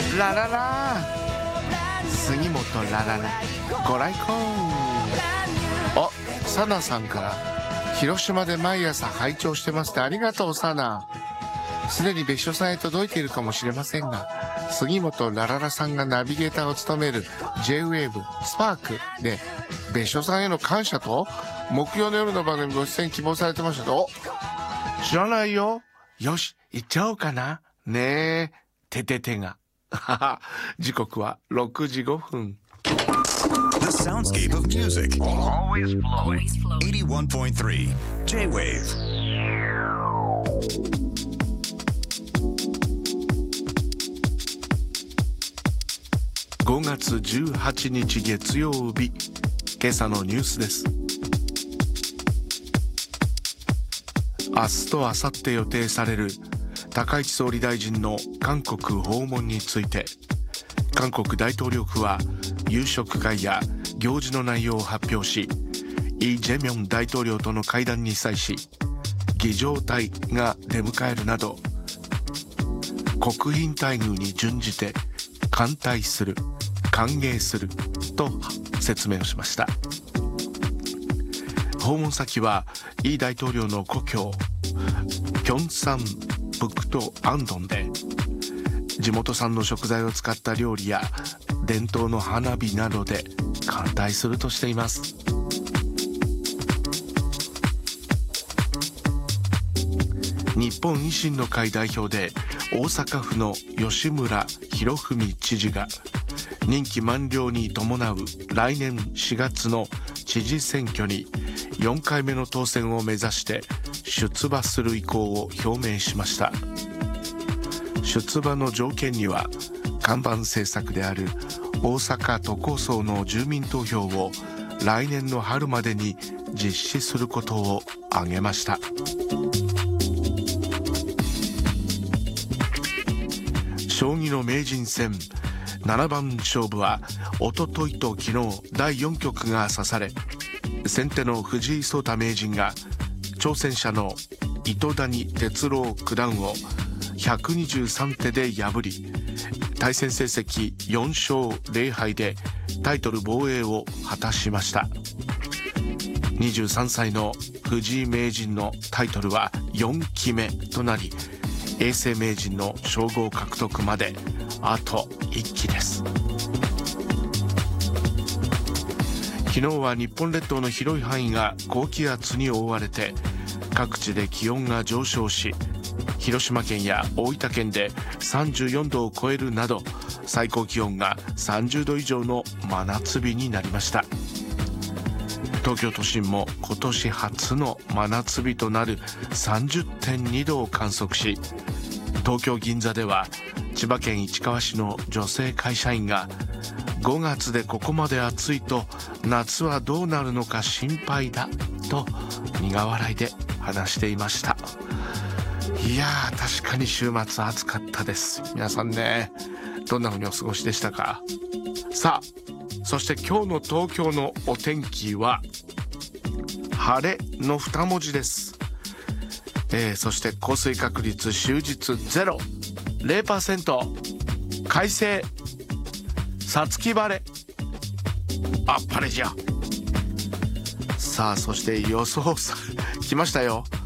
ラララ杉本ラララご来光。あ、サナさんから広島で毎朝拝聴してますって。ありがとうサナ。すでに別所さんへ届いているかもしれませんが、杉本ラララさんがナビゲーターを務める J-Wave スパークで別所さんへの感謝と木曜の夜の番組ご出演希望されてましたと。知らないよ。よし行っちゃおうかな。ねえてててが時刻は6時5分。 The soundscape of music. Always flowing. 81.3 J-Wave. 5月18日月曜日、今朝のニュースです。明日と明後日予定される高市総理大臣の韓国訪問について、韓国大統領府は夕食会や行事の内容を発表し、イ・ジェミョン大統領との会談に際し儀仗隊が出迎えるなど国賓待遇に準じて歓待する、歓迎すると説明をしました。訪問先はイ大統領の故郷ピョンサンブクトアンドンで、地元産の食材を使った料理や伝統の花火などで歓待するとしています。日本維新の会代表で大阪府の吉村洋文知事が任期満了に伴う来年4月の知事選挙に4回目の当選を目指して出馬する意向を表明しました。出馬の条件には看板政策である大阪都構想の住民投票を来年の春までに実施することを挙げました。将棋の名人戦7番勝負はおとといと昨日第4局が指され、先手の藤井聡太名人が挑戦者の糸谷哲郎九段を123手で破り、対戦成績4勝0敗でタイトル防衛を果たしました。23歳の藤井名人のタイトルは4期目となり、永世名人の称号獲得まであと1期です。昨日は日本列島の広い範囲が高気圧に覆われて各地で気温が上昇し、広島県や大分県で34度を超えるなど最高気温が30度以上の真夏日になりました。東京都心も今年初の真夏日となる 30.2 度を観測し、東京銀座では千葉県市川市の女性会社員が5月でここまで暑いと夏はどうなるのか心配だと苦笑いで話していました。いやー、確かに週末暑かったです。皆さんね、どんな風にお過ごしでしたか。さあ、そして今日の東京のお天気は晴れの2文字です。そして降水確率終日 0%、快晴、さつき晴れ、あっぱれじゃ。さあ、そして予想来ましたよ。